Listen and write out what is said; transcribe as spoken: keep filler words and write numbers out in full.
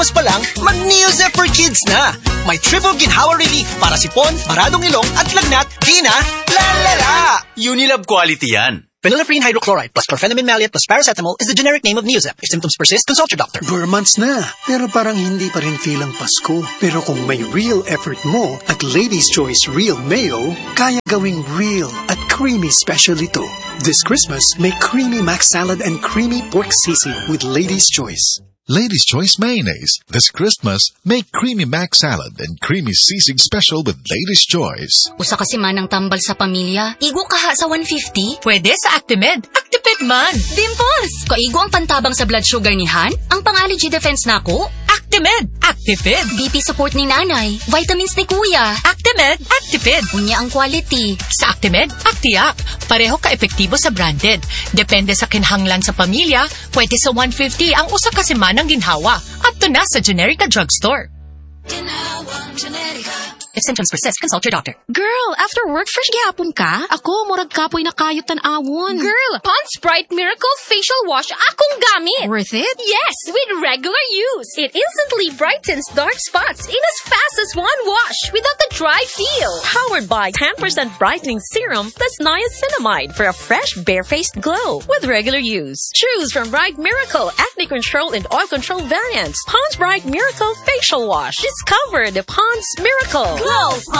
Mas pa lang, mag-Neozep for Kids na. May triple ginhawa relief para sipon, maradong ilong at lagnat, di na lalala. Unilab quality yan. Phenylephrine hydrochloride plus chlorphenamine maleate plus paracetamol is the generic name of Neozep. If symptoms persist, consult your doctor. Four months na, pero parang hindi pa rin feel ang Pasko. Pero kung may real effort mo at Lady's Choice Real Mayo, kaya gawing real at creamy special ito. This Christmas, make creamy mac salad and creamy pork sisig with Lady's Choice. Lady's Choice Mayonnaise. This Christmas, make creamy mac salad and creamy sisig special with Lady's Choice. Usa kasi manang tambal sa pamilya. Igo kaha sa one fifty? Pwede sa Actimed. Actimed man. Dimples! Kaigo ang pantabang sa blood sugar ni Han? Ang pang-allergy defense nako? Actimed. Actived. B P support ni nanay. Vitamins ni kuya. Actimed. Actived. Unya ang quality. Sa Actimed, Actiac. Pareho ka-epektibo sa branded. Depende sa kinhanglan sa pamilya, pwede sa one fifty ang usa ka semanang ginhawa. At to na sa Generica Drugstore. If symptoms persist, consult your doctor. Girl, after work, fresh gihapon ka? Ako, murag kapoy na kayot tan-awon. Girl, Pond's Bright Miracle Facial Wash akong gamit. Worth it? Yes, with regular use. It instantly brightens dark spots in as fast as one wash without the dry feel. Powered by ten percent brightening serum plus niacinamide for a fresh, bare-faced glow with regular use. Choose from Bright Miracle Acne Control and Oil Control variants. Pond's Bright Miracle Facial Wash. Discover the Pond's Miracle. Glow